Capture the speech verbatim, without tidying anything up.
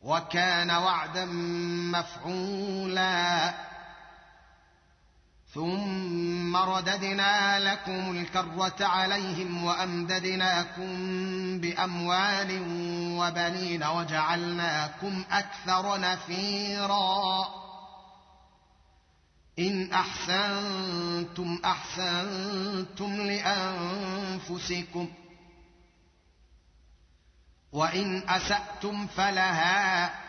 وكان وعدا مفعولا ثم رددنا لكم الكرة عليهم وأمددناكم بأموال وبنين وجعلناكم أكثر نفيرا إن أحسنتم أحسنتم لأنفسكم وإن أسأتم فلها